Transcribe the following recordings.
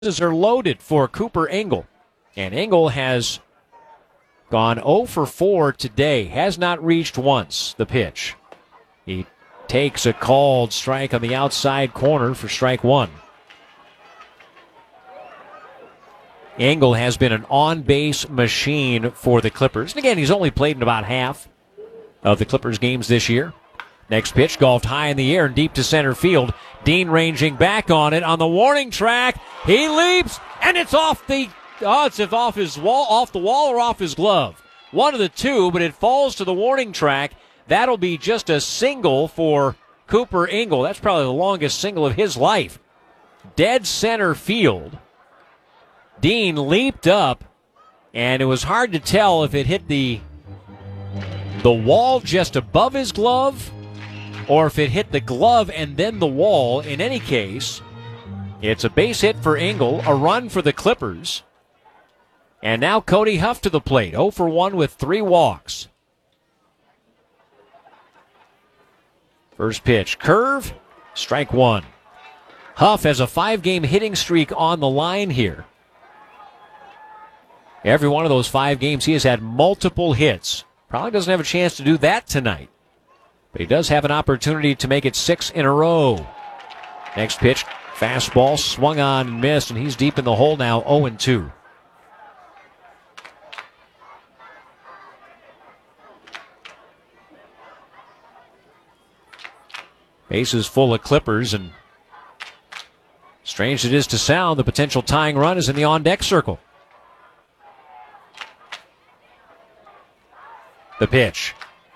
Are loaded for Cooper Engel. And Engel has gone 0 for 4 today. Has not reached once the pitch. He takes a called strike on the outside corner for strike one. Engel has been an on-base machine for the Clippers. And again, he's only played in about half of the Clippers games this year. Next pitch, golfed high in the air and deep to center field. Dean ranging back on it on the warning track. He leaps, and it's off the wall or off his glove. One of the two, but it falls to the warning track. That'll be just a single for Cooper Engel. That's probably the longest single of his life. Dead center field. Dean leaped up, and it was hard to tell if it hit the wall just above his glove or if it hit the glove and then the wall. In any case, it's a base hit for Engel, a run for the Clippers. And now Cody Huff to the plate, 0 for 1 with 3 walks. First pitch, curve, strike one. Huff has a 5-game hitting streak on the line here. Every one of those 5 games, he has had multiple hits. Probably doesn't have a chance to do that tonight. But he does have an opportunity to make it 6 in a row. Next pitch, fastball, swung on and missed, and he's deep in the hole now, 0-2. Bases full of Clippers, and strange it is to sound, the potential tying run is in the on-deck circle. The pitch.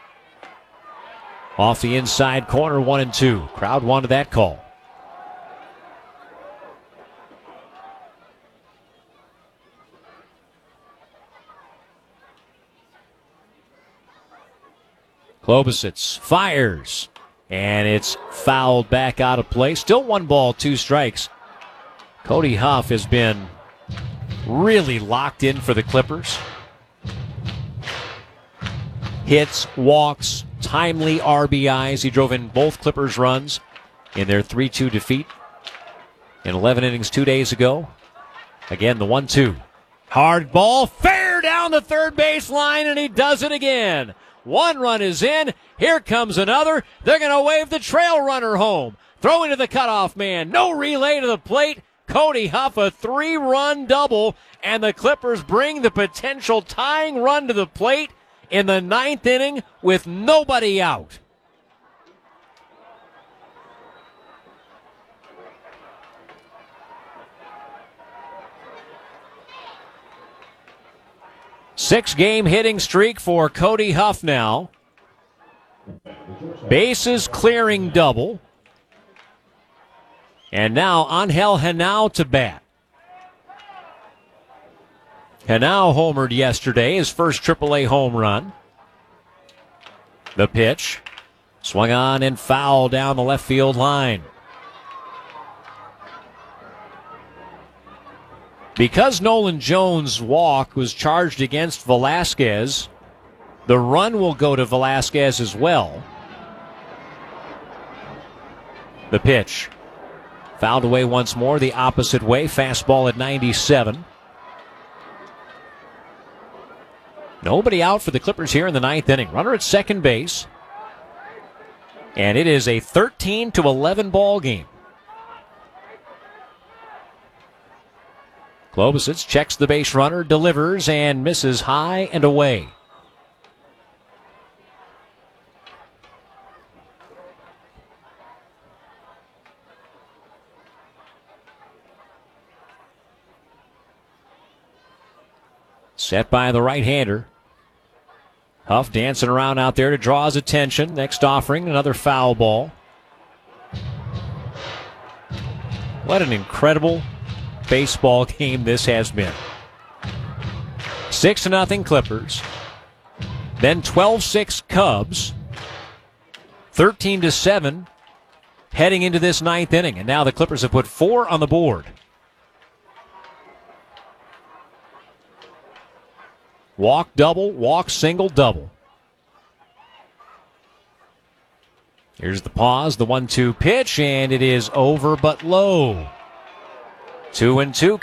Off the inside corner, 1-2. Crowd wanted that call. Klobosits fires, and it's fouled back out of play. Still 1 ball, 2 strikes. Cody Huff has been really locked in for the Clippers. Hits, walks, timely RBIs. He drove in both Clippers runs in their 3-2 defeat in 11 innings 2 days ago. Again, the 1-2. Hard ball, fair down the third base line, and he does it again. 1 run is in. Here comes another. They're going to wave the trail runner home. Throwing to the cutoff man. No relay to the plate. Cody Huff, a 3-run double, and the Clippers bring the potential tying run to the plate in the 9th inning with nobody out. Six-game hitting streak for Cody Huff now. Bases clearing double. And now Angel Henao to bat. Henao homered yesterday, his first AAA home run. The pitch. Swung on and foul down the left field line. Because Nolan Jones' walk was charged against Velasquez, the run will go to Velasquez as well. The pitch. Fouled away once more the opposite way. Fastball at 97. Nobody out for the Clippers here in the 9th inning. Runner at second base. And it is a 13-11 ball game. Klobosits checks the base runner, delivers, and misses high and away. Set by the right-hander. Huff dancing around out there to draw his attention. Next offering, another foul ball. What an incredible baseball game this has been. 6-0 Clippers. Then 12-6 Cubs. 13-7 heading into this 9th inning. And now the Clippers have put 4 on the board. Walk double, walk single, double. Here's the pause, the 1-2 pitch, and it is over but low. 2-2.